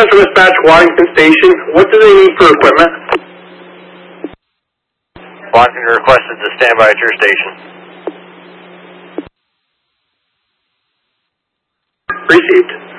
Central Dispatch, Waddington Station. What do they need for equipment? Waddington requested to stand by at your station. Received.